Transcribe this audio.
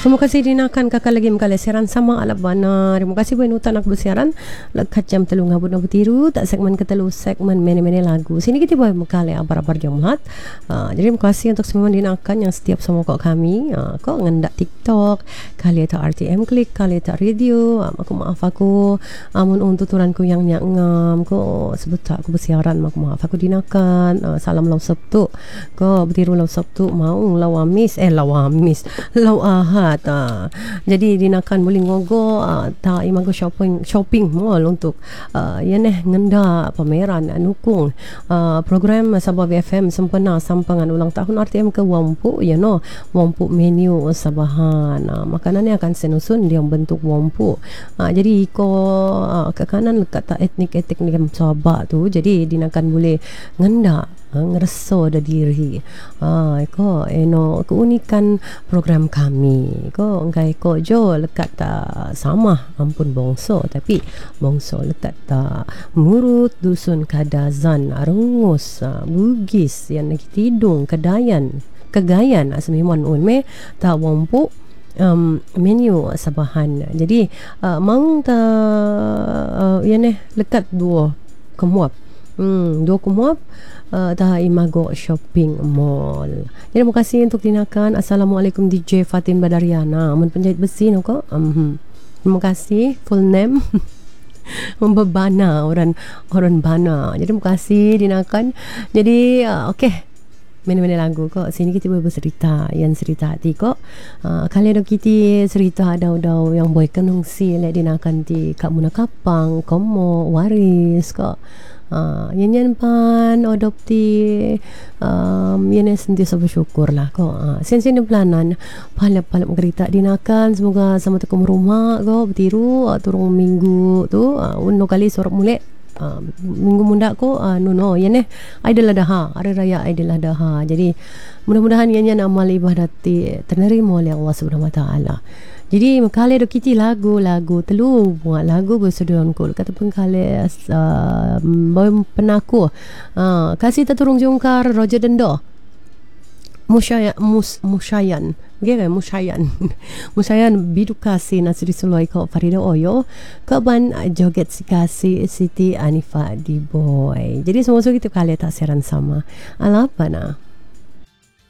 Terima kasih dinakan kakak lagi mengkali siaran sama ala bana. Terima kasih buat nutan aku bersiaran lekat jam telung ngabut nak bertiru tak segmen ketelu segmen mene-mene lagu. Sini kita buat mengkali abar-abar jamulat. Jadi terima kasih untuk semua dinakan yang setiap sama kok kami. Kok ngendak TikTok, kali itu RTM klik, kali itu radio. Aku maaf aku amun tuturanku yang nyangam. Kok sebut tak aku bersiaran aku maaf aku dinakan. Salam lau Sabtu. Kok bertiru lau Sabtu mau lau Amis lau Ahad. Jadi dinakan boleh ngogo tak imago shopping mall untuk ngenda pameran nukung program Sabah BFM sempena sampangan ulang tahun RTM ke Wampu Wampu menu Sabahan. Makanannya akan senusun dia bentuk Wampu. Jadi ke kanan lekat tak etnik Sabah tu. Jadi dinakan boleh ngenda ngereso da diri. Keunikan program kami. Ko jo lekat tak sama ampun bongso tapi bongso lekat tak murut dusun kadazan rengus bugis yang lagi tidung kegayan asmiman me tak Wampu menu Sabahan. Jadi mang ta lekat dua kemuap dah imago shopping mall. Jadi terima kasih untuk dinakan. Assalamualaikum DJ Fatin Badariana amun penjahit besi no ko. Terima kasih full name membebana orang bana. Jadi terima kasih dinakan. Jadi okey mana-mana lagu kok sini kita boleh bercerita yang cerita hati kok. Kali ada kita cerita dau yang boy kenungsi le dinakan ti Kak Muna Kapang komo waris kok. Yan pan adopti yan sentiasa bersyukur lah kok. Sen-sen planan palap mengerita dinakan semoga sama tekum rumah kok bertiru turung minggu tu uno kali sorak mulai minggu munda ko Aidiladha hari raya Aidiladha. Jadi mudah-mudahan ianya amal ibadati ternerima oleh Allah Subhanahu Wa Taala. Jadi kali ada kita lagu telu buat lagu berseduhan ko kata pun kali penaku kasih terturung jungkar Roger Dendo Musyayan bidukasi Nasri Suloi ko Farida Oyo kaban joget sikasi Siti Anifa di boy. Jadi semua kita kali tak siaran sama ala apa na